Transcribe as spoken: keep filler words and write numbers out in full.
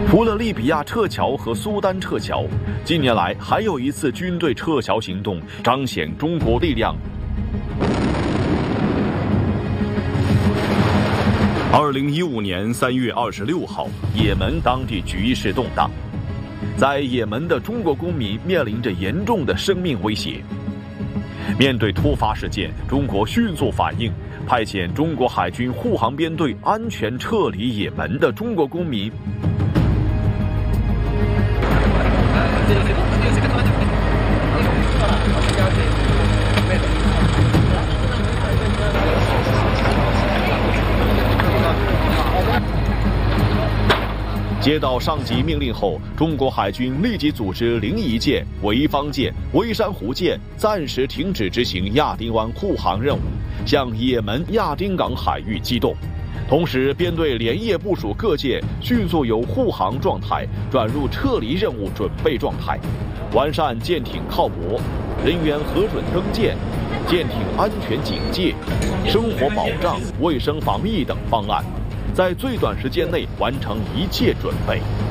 除了利比亚撤侨和苏丹撤侨，近年来还有一次军队撤侨行动，彰显中国力量。二零一五年三月二十六号，也门当地局势动荡，在也门的中国公民面临着严重的生命威胁。面对突发事件，中国迅速反应，派遣中国海军护航编队安全撤离也门的中国公民。接到上级命令后，中国海军立即组织临沂舰、潍坊舰、微山湖舰暂时停止执行亚丁湾护航任务，向也门亚丁港海域机动。同时，编队连夜部署各舰，迅速由护航状态转入撤离任务准备状态，完善舰艇靠泊、人员核准登舰、舰艇安全警戒、生活保障、卫生防疫等方案，在最短时间内完成一切准备。